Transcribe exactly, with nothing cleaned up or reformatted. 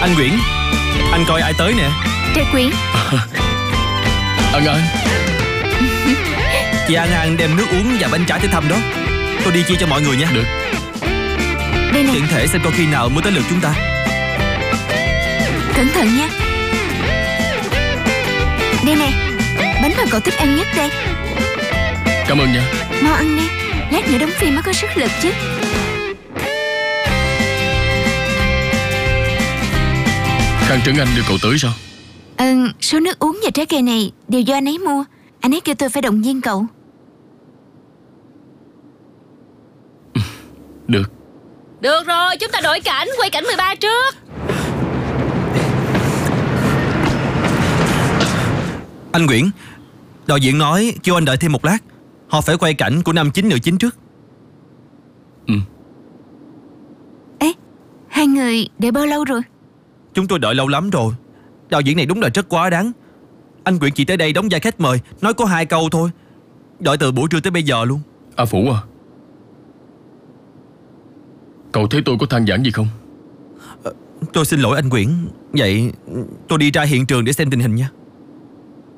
Anh Nguyễn, anh coi ai tới nè. Trác Quyến. An An. Chị An An đem nước uống và bánh trái tới thăm đó. Tôi đi chia cho mọi người nha. Được. Đây nè. Tiện thể xem coi khi nào mới tới lượt chúng ta. Cẩn thận nha. Đây nè, bánh mà cậu thích ăn nhất đây. Cảm ơn nha. Mau ăn đi, lát nữa đóng phim mới có sức lực chứ. Khang Trấn Anh đưa cậu tới sao? Ừ, số nước uống và trái cây này đều do anh ấy mua. Anh ấy kêu tôi phải động viên cậu. Được. Được rồi, chúng ta đổi cảnh, quay cảnh mười ba trước. Anh Nguyễn, đạo diễn nói kêu anh đợi thêm một lát. Họ phải quay cảnh của nam chính nữ chính trước. Ừ. Ê, hai người đợi bao lâu rồi? Chúng tôi đợi lâu lắm rồi. Đạo diễn này đúng là rất quá đáng. Anh Nguyễn chỉ tới đây đóng vai khách mời, nói có hai câu thôi. Đợi từ buổi trưa tới bây giờ luôn. A Phủ à, cậu thấy tôi có than vãn gì không? Tôi xin lỗi anh Nguyễn. Vậy tôi đi ra hiện trường để xem tình hình nha.